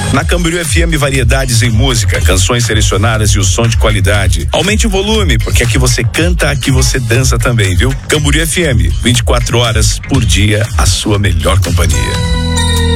Na Camboriú FM, variedades em música, canções selecionadas e o som de qualidade. Aumente o volume, porque aqui você canta, aqui você dança também, viu? Camboriú FM, 24 horas por dia, a sua melhor companhia.